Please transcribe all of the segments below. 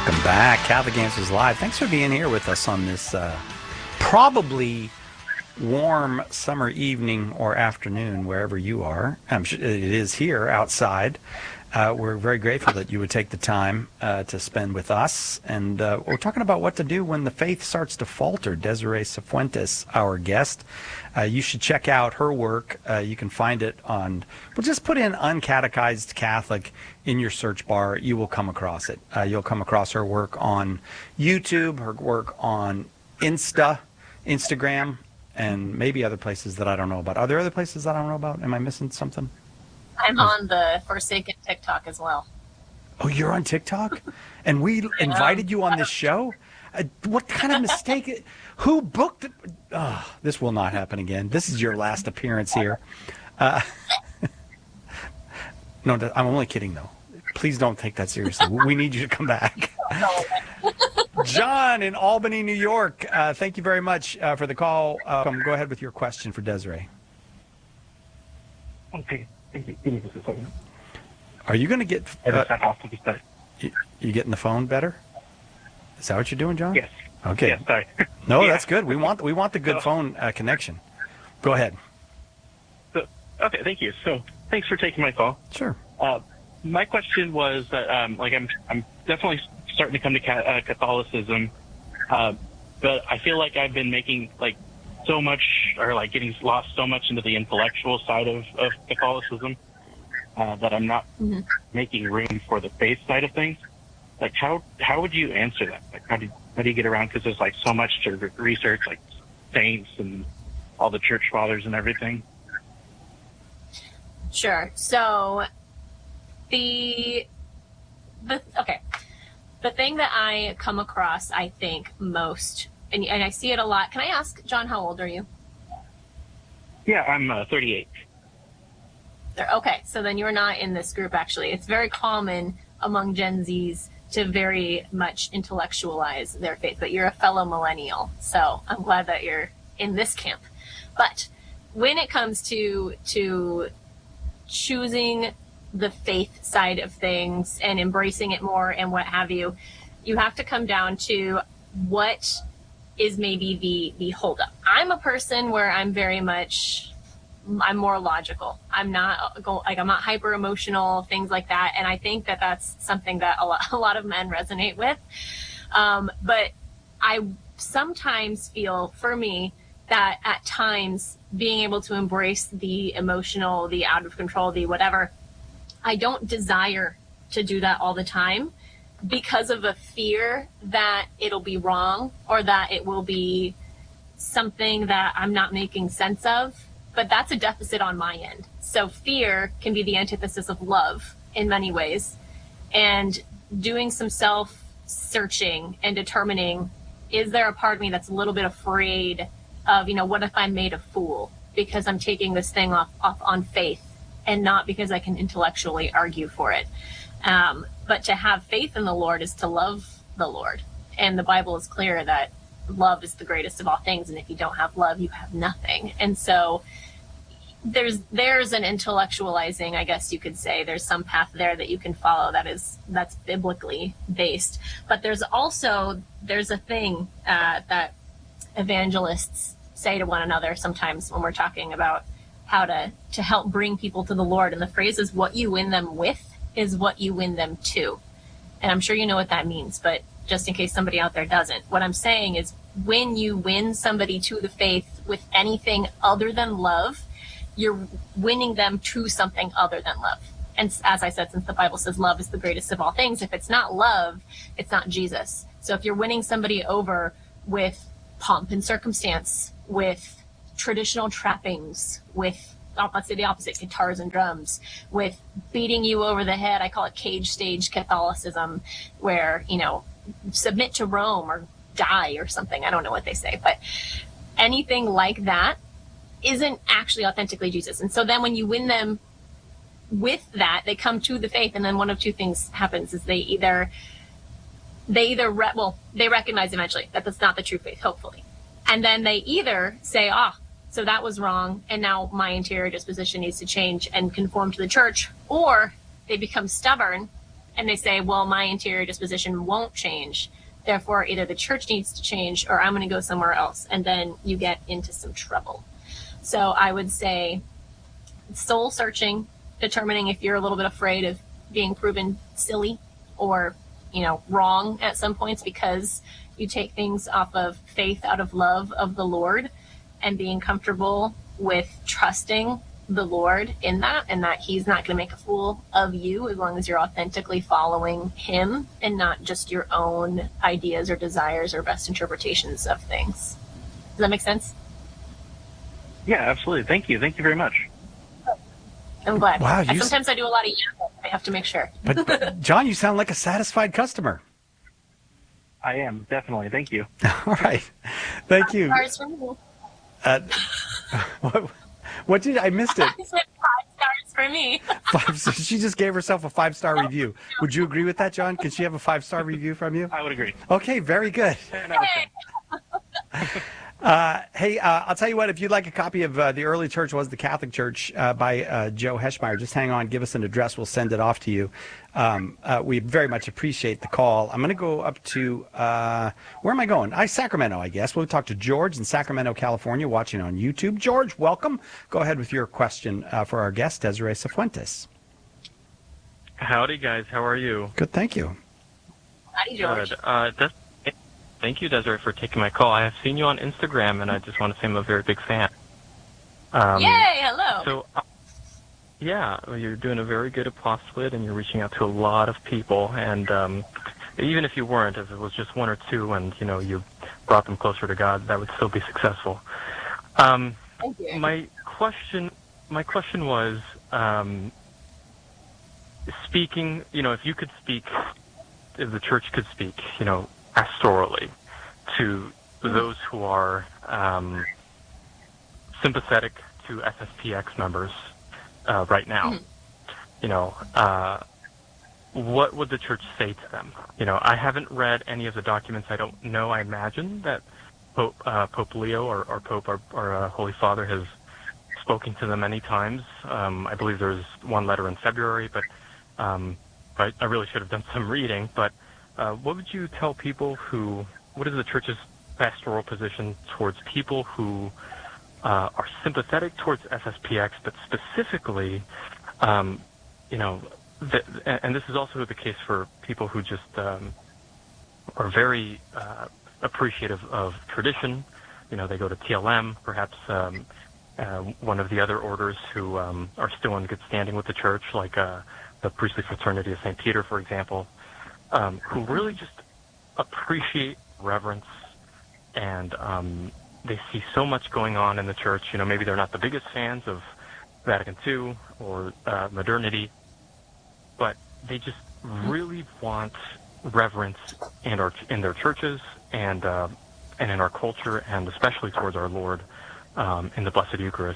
Welcome back. Catholic Answers Live. Thanks for being here with us on this probably warm summer evening or afternoon, wherever you are. I'm sure it is here outside. We're very grateful that you would take the time to spend with us. And we're talking about what to do when the faith starts to falter. Desiree Cifuentes, our guest. You should check out her work. You can find it on, well, just put in Uncatechized Catholic in your search bar. You will come across it. You'll come across her work on YouTube, her work on Instagram, and maybe other places that I don't know about. Are there other places that I don't know about? Am I missing something? I'm on the Forsaken TikTok as well. Oh, you're on TikTok? And we invited you on this show? What kind of mistake? Who booked it? Oh, this will not happen again. This is your last appearance here. No, I'm only kidding, though. Please don't take that seriously. We need you to come back. John in Albany, New York. Thank you very much for the call. Go ahead with your question for Desiree. Okay. Thank you. Are you going to get... you getting the phone better? Is that what you're doing, John? Yes. Okay. Yes, sorry. No, yeah. That's good. We want the good phone connection. Go ahead. Okay, thank you. So, thanks for taking my call. Sure. My question was that, I'm definitely starting to come to Catholicism, but I feel like I've been making so much, or getting lost so much into the intellectual side of Catholicism that I'm not making room for the faith side of things. How would you answer that? How do you get around? Because there's so much to research, saints and all the church fathers and everything. Sure. So the thing that I come across, I think, most, and I see it a lot. Can I ask, John, how old are you? Yeah, I'm 38. Okay, so then you're not in this group, actually. It's very common among Gen Zs to very much intellectualize their faith, but you're a fellow millennial, so I'm glad that you're in this camp. But when it comes to choosing the faith side of things and embracing it more and what have you, you have to come down to what is maybe the holdup. I'm a person where I'm more logical. I'm not I'm not hyper emotional, things like that. And I think that that's something that a lot of men resonate with. But I sometimes feel, for me, that at times being able to embrace the emotional, the out of control, the whatever, I don't desire to do that all the time because of a fear that it'll be wrong or that it will be something that I'm not making sense of. But that's a deficit on my end. So fear can be the antithesis of love in many ways. And doing some self-searching and determining, is there a part of me that's a little bit afraid of, what if I'm made a fool because I'm taking this thing off on faith and not because I can intellectually argue for it. But to have faith in the Lord is to love the Lord. And the Bible is clear that love is the greatest of all things. And if you don't have love, you have nothing. And so there's an intellectualizing, I guess you could say. There's some path there that you can follow that's biblically based. But there's a thing that evangelists say to one another sometimes when we're talking about how to help bring people to the Lord. And the phrase is, what you win them with is what you win them to. And I'm sure you know what that means, but just in case somebody out there doesn't, what I'm saying is, when you win somebody to the faith with anything other than love, you're winning them to something other than love. And as I said, since the Bible says love is the greatest of all things, if it's not love, it's not Jesus. So if you're winning somebody over with pomp and circumstance, with traditional trappings, with, let's say the opposite, guitars and drums, with beating you over the head, I call it cage stage Catholicism, where, submit to Rome or die or something. I don't know what they say, but anything like that isn't actually authentically Jesus. And so then when you win them with that, they come to the faith, and then one of two things happens: is they recognize eventually that that's not the true faith, hopefully. And then they either say, so that was wrong, and now my interior disposition needs to change and conform to the church, or they become stubborn and they say, well, my interior disposition won't change. Therefore, either the church needs to change or I'm going to go somewhere else. And then you get into some trouble. So I would say soul searching, determining if you're a little bit afraid of being proven silly or, wrong at some points because you take things off of faith out of love of the Lord, and being comfortable with trusting the Lord in that, and that he's not going to make a fool of you as long as you're authentically following him and not just your own ideas or desires or best interpretations of things. Does that make sense? Yeah, absolutely. Thank you. Thank you very much. I'm glad. Wow, Sometimes I do a lot of yapping. I have to make sure. But John, you sound like a satisfied customer. I am, definitely. Thank you. All right. Thank you. What did I missed it? I said 5 stars for me. So she just gave herself a 5-star review. Would you agree with that, John? Could she have a 5-star review from you? I would agree. Okay, very good. Hey, I'll tell you what, if you'd like a copy of The Early Church Was the Catholic Church by Joe Heschmeyer, just hang on, give us an address, we'll send it off to you. We very much appreciate the call. I'm going to go up to, where am I going? Sacramento, I guess. We'll talk to George in Sacramento, California, watching on YouTube. George, welcome. Go ahead with your question for our guest, Desiree Cifuentes. Howdy, guys. How are you? Good, thank you. Howdy, George. Good. Thank you, Desiree, for taking my call. I have seen you on Instagram, and I just want to say I'm a very big fan. Yay, hello. So, yeah, you're doing a very good apostolate, and you're reaching out to a lot of people. And even if you weren't, if it was just one or two, and you brought them closer to God, that would still be successful. Thank you. My question was, speaking. If you could speak, if the church could speak, pastorally to those who are sympathetic to SSPX members right now. What would the church say to them? I haven't read any of the documents. I don't know. I imagine that Pope Leo or Pope, our Holy Father, has spoken to them many times. I believe there's one letter in February, but I really should have done some reading. But what would you tell people what is the church's pastoral position towards people who are sympathetic towards SSPX, but specifically, and this is also the case for people who just are very appreciative of tradition. They go to TLM, perhaps one of the other orders who are still in good standing with the church, like the Priestly Fraternity of St. Peter, for example, who really just appreciate reverence, and they see so much going on in the church. Maybe they're not the biggest fans of Vatican II or modernity, but they just really want reverence in their churches and in our culture, and especially towards our Lord in the Blessed Eucharist.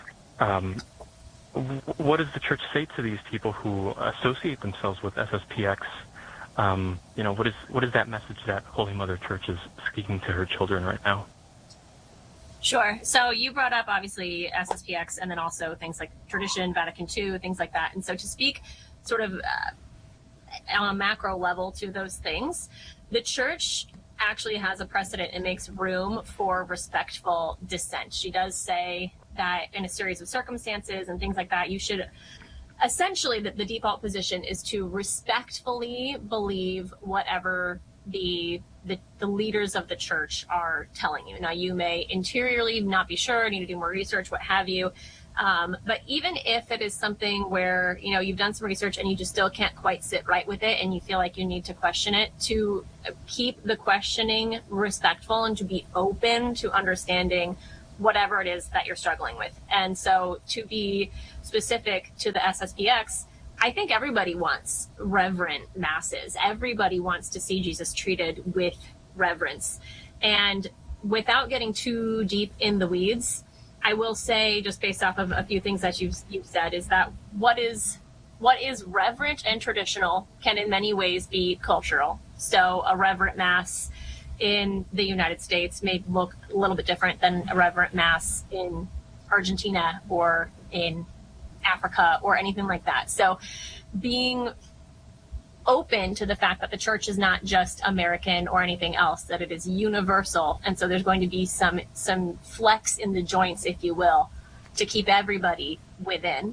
What does the church say to these people who associate themselves with SSPX? What is that message that Holy Mother Church is speaking to her children right now? Sure. So you brought up, obviously, SSPX, and then also things like tradition, Vatican II, things like that. And so to speak sort of on a macro level to those things, the church actually has a precedent and makes room for respectful dissent. She does say that in a series of circumstances and things like that, you should essentially, the default position is to respectfully believe whatever the leaders of the church are telling you. Now, you may interiorly not be sure, need to do more research, what have you. But even if it is something where, you've done some research and you just still can't quite sit right with it and you feel like you need to question it, to keep the questioning respectful and to be open to understanding whatever it is that you're struggling with. And so to be specific to the SSPX, I think everybody wants reverent masses. Everybody wants to see Jesus treated with reverence. And without getting too deep in the weeds, I will say, just based off of a few things that you've said, is that what is reverent and traditional can in many ways be cultural. So a reverent mass in the United States may look a little bit different than a reverent mass in Argentina or in Africa or anything like that. So being open to the fact that the church is not just American or anything else, that it is universal. And so there's going to be some flex in the joints, if you will, to keep everybody within.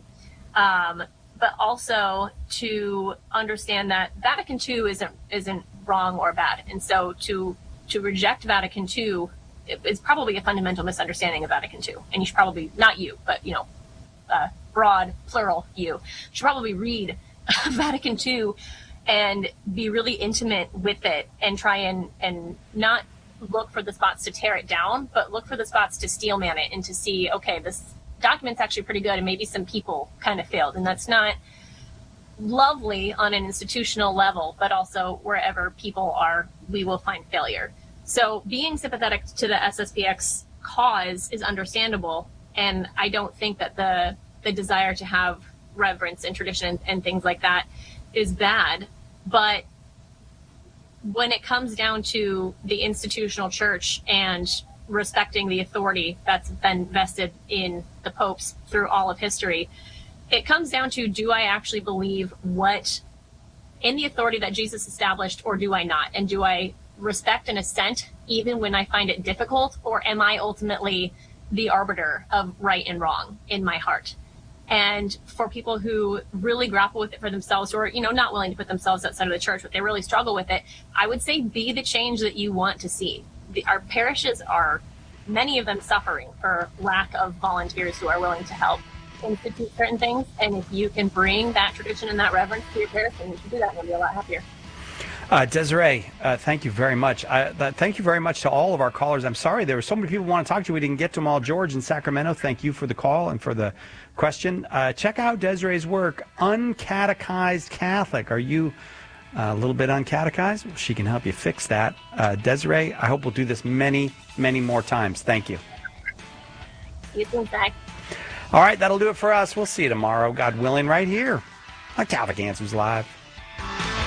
But also to understand that Vatican II isn't wrong or bad. And so to reject Vatican II is probably a fundamental misunderstanding of Vatican II. And you should probably, not you, but, broad, plural you, should probably read Vatican II and be really intimate with it and try and not look for the spots to tear it down, but look for the spots to steel man it and to see, okay, this document's actually pretty good and maybe some people kind of failed. And that's not lovely on an institutional level, but also wherever people are, we will find failure. So being sympathetic to the SSPX cause is understandable. And I don't think that the desire to have reverence and tradition and things like that is bad. But when it comes down to the institutional church and respecting the authority that's been vested in the popes through all of history, it comes down to, do I actually believe what in the authority that Jesus established, or do I not? And do I respect and assent even when I find it difficult, or am I ultimately the arbiter of right and wrong in my heart? And for people who really grapple with it for themselves, or, not willing to put themselves outside of the church, but they really struggle with it, I would say be the change that you want to see. Our parishes are, many of them, suffering for lack of volunteers who are willing to help institute certain things. And if you can bring that tradition and that reverence to your parish, then you should do that and you'll be a lot happier. Desiree, thank you very much. Thank you very much to all of our callers. I'm sorry there were so many people who want to talk to you. We didn't get to them all. George in Sacramento, thank you for the call and for the question. Check out Desiree's work, Uncatechized Catholic. Are you a little bit uncatechized? Well, she can help you fix that. Desiree, I hope we'll do this many, many more times. Thank you. You too, Zach. All right, that'll do it for us. We'll see you tomorrow, God willing, right here on Catholic Answers Live.